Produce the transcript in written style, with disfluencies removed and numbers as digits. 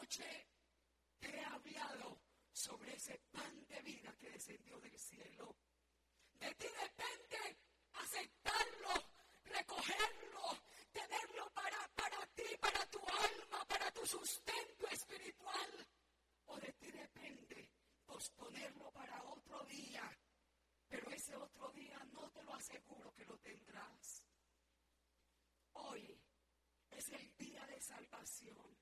noche te he hablado sobre ese pan de vida que descendió del cielo. De ti depende aceptarlo, recogerlo, tenerlo para ti, para tu alma, para tu sustento espiritual. O de ti depende posponerlo para otro día, pero ese otro día no te lo aseguro que lo tendrás. Hoy es el día de salvación.